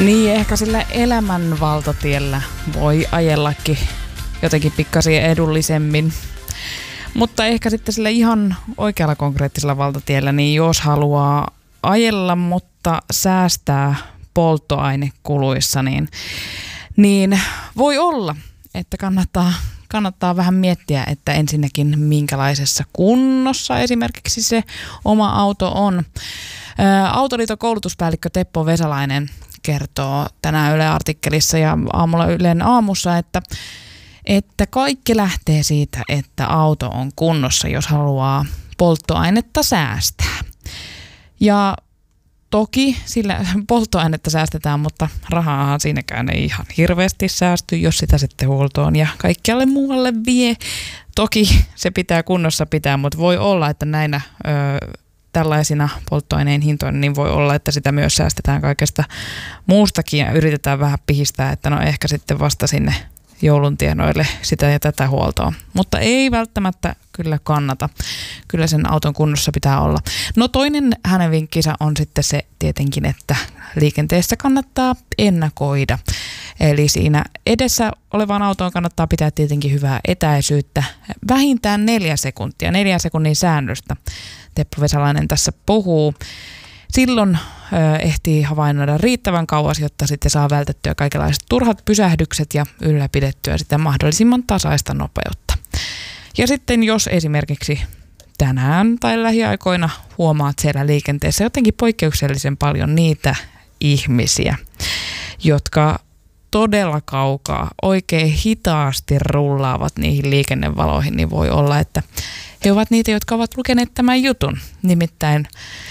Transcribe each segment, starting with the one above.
Niin, ehkä sillä elämän valtatiellä voi ajellakin jotenkin pikkasen edullisemmin. Mutta ehkä sitten sillä ihan oikealla konkreettisella valtatiellä, niin jos haluaa ajella, mutta säästää polttoainekuluissa, niin voi olla, että kannattaa vähän miettiä, että ensinnäkin minkälaisessa kunnossa esimerkiksi se oma auto on. Autoliiton koulutuspäällikkö Teppo Vesalainen kertoo tänään Yle-artikkelissa ja aamulla Ylen aamussa, että kaikki lähtee siitä, että auto on kunnossa, jos haluaa polttoainetta säästää. Ja toki sillä polttoainetta säästetään, mutta rahaahan siinäkään ei ihan hirveästi säästy, jos sitä sitten huoltoon ja kaikkialle muualle vie. Toki se pitää kunnossa pitää, mutta voi olla, että näinä tällaisina polttoaineen hintoina, niin voi olla, että sitä myös säästetään kaikesta muustakin ja yritetään vähän pihistää, että no ehkä sitten vasta sinne joulun tienoille sitä ja tätä huoltoa. Mutta ei välttämättä kyllä kannata. Kyllä sen auton kunnossa pitää olla. No toinen hänen vinkkinsä on sitten se tietenkin, että liikenteessä kannattaa ennakoida. Eli siinä edessä olevaan autoon kannattaa pitää tietenkin hyvää etäisyyttä. Vähintään 4 sekuntia, 4 sekunnin säännöstä. Teppo Vesalainen tässä puhuu. Silloin ehtii havainnoida riittävän kauas, jotta sitten saa vältettyä kaikenlaiset turhat pysähdykset ja ylläpidettyä sitä mahdollisimman tasaista nopeutta. Ja sitten jos esimerkiksi tänään tai lähiaikoina huomaat siellä liikenteessä jotenkin poikkeuksellisen paljon niitä ihmisiä, jotka todella kaukaa oikein hitaasti rullaavat niihin liikennevaloihin, niin voi olla, että he ovat niitä, jotka ovat lukeneet tämän jutun. Nimittäin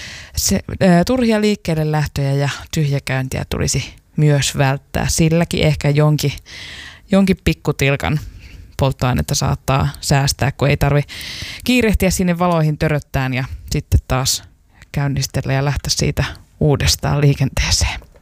turhia liikkeelle lähtöjä ja tyhjäkäyntiä tulisi myös välttää. Silläkin ehkä jonkin pikkutilkan polttoainetta saattaa säästää, kun ei tarvitse kiirehtiä sinne valoihin töröttään ja sitten taas käynnistellä ja lähteä siitä uudestaan liikenteeseen.